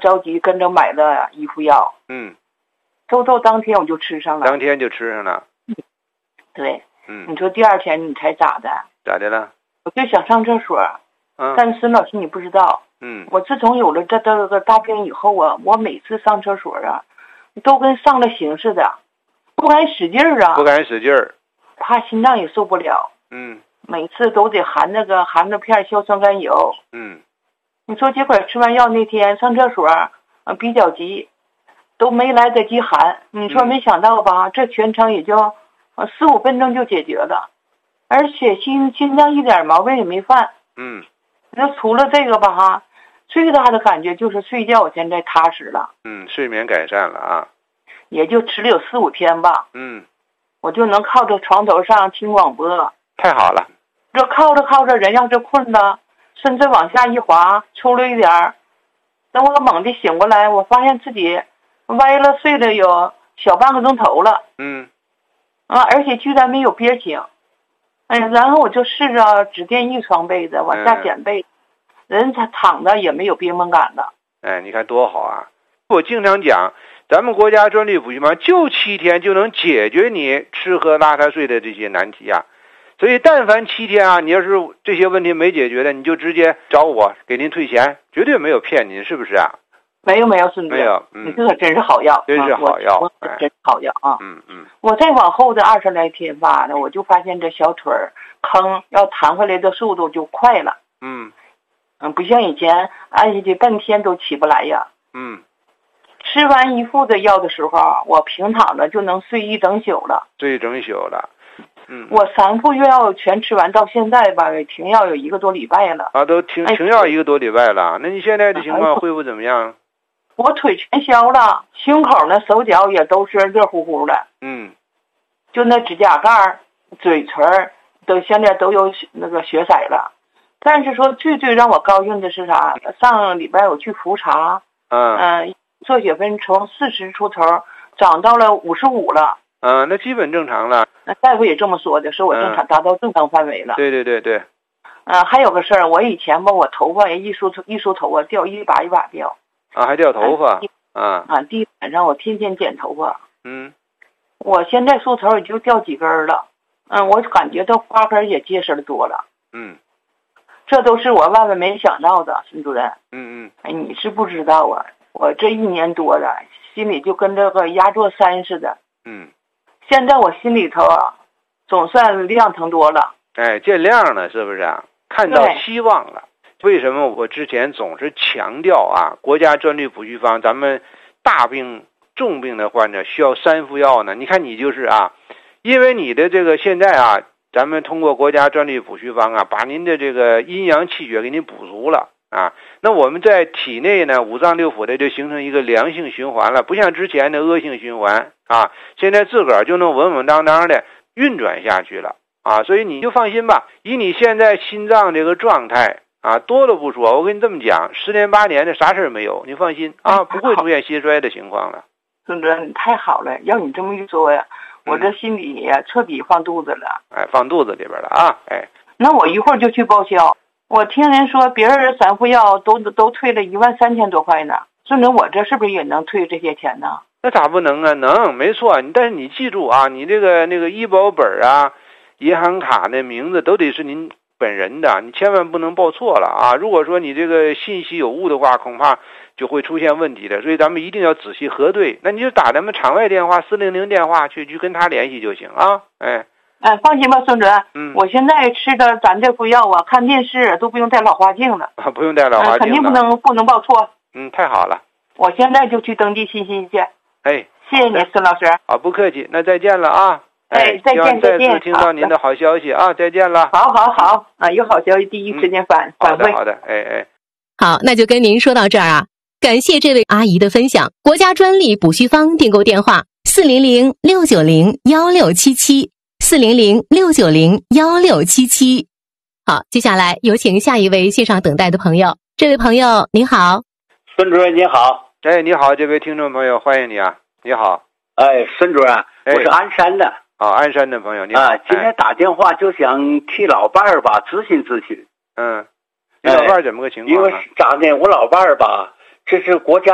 着急跟着买了一副药。收到当天我就吃上了。 当天就吃上了。 对。你说第二天你才咋的？ 咋的了？ 我就想上厕所。但是孙老师你不知道。我自从有了这个大病以后啊，我每次上厕所啊，都跟上了刑似的，不敢使劲儿啊。 不敢使劲儿。 怕心脏也受不了。每次都得含着片硝酸甘油。你说结果吃完药那天上厕所比较急，都没来得及含。你说没想到吧？这全程也就4-5分钟就解决了，而且心脏一点毛病也没犯。那除了这个吧最大的感觉就是睡觉现在踏实了。 睡眠改善了啊。 也就吃了有4-5天吧。我就能靠着床头上听广播。 太好了。 这靠着人要是困了，甚至往下一滑，出了一点儿，等我猛地醒过来，我发现自己歪了睡了有小半个钟头了。而且居然没有憋醒。然后我就试着只垫一床被子往下捡被子，人他躺着也没有憋闷感了。 你看多好啊！我经常讲，咱们国家专利补虚方就7天就能解决你吃喝拉撒睡的这些难题啊。所以但凡7天啊，你要是这些问题没解决的，你就直接找我给您退钱，绝对没有骗您，是不是啊？ 没有孙子， 没有。 你这个真是好药， 真是好药， 真是好药啊。 我再往后的20来天吧，我就发现这小腿坑要弹回来的速度就快了。不像以前按下去半天都起不来呀。吃完一副的药的时候，我平躺着就能睡一整宿了。 睡一整宿了。 我3副药全吃完，到现在吧，停药有1个多礼拜了。 都停药1个多礼拜了。那你现在的情况恢复怎么样？ 我腿全消了，胸口呢、手脚也都是热乎乎的。就那指甲盖、嘴唇都现在都有那个血色了。但是说最让我高兴的是啥？上个礼拜我去复查，测血分从40出头涨到了55了。 那基本正常了。 那大夫也这么说的，说我正常达到正常范围了。 对。 还有个事儿，我以前吧，我头发一梳头发掉一把一把掉。 还掉头发。 地板上我天天剪头发。 我现在梳头也就掉几根了。我感觉到花根也结实的多了。这都是我万万没想到的，孙主任。你是不知道啊，我这1年多了，心里就跟这个压座山似的。现在我心里头总算亮堂多了。 见亮了，是不是啊？看到希望了。为什么我之前总是强调国家专利补虚方咱们大病重病的患者需要3副药呢？你看你就是因为你的这个现在咱们通过国家专利补虚方把您的这个阴阳气血给您补足了那我们在体内呢5脏6腑的就形成一个良性循环了，不像之前的恶性循环现在自个儿就能稳稳当当的运转下去了所以你就放心吧，以你现在心脏这个状态多了不说，我跟你这么讲，10年8年的啥事没有，你放心不会出现心衰的情况了。 孙主任，你太好了，要你这么一说呀，我这心里也彻底放肚子了。 放肚子里边了那我一会儿就去报销。我听人说别人3副药都退了13000多块呢，孙主任，我这是不是也能退这些钱呢？ 那咋不能能，没错。但是你记住你这个那个医保本银行卡的名字都得是您本人的，你千万不能报错了如果说你这个信息有误的话，恐怕就会出现问题的，所以咱们一定要仔细核对。那你就打咱们场外电话400电话去跟他联系就行放心吧，孙主任。我现在吃的咱这副药看电视都不用戴老花镜了。 不用戴老花镜了。 肯定不能报错。 太好了。 我现在就去登记信息去。谢谢您，孙老师。 好，不客气，那再见了再见。 希望再次听到您的好消息再见了。 好有好消息第一时间反馈。 好的。 好，那就跟您说到这儿感谢这位阿姨的分享。国家专利补虚方订购电话400-690-1677，400-690-1677。好，接下来有请下一位线上等待的朋友。这位朋友您好。 孙主任你好。 你好，这位听众朋友，欢迎你你好。 孙主任，我是鞍山的。 鞍山的朋友，你好。 今天打电话就想替老伴儿咨询。 你老伴儿怎么个情况因为咋呢，我老伴儿这是国家